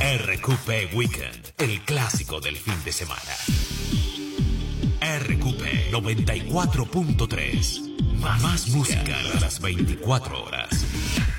RQP Weekend, el clásico del fin de semana. RQP 94.3. Más música a las 24 horas.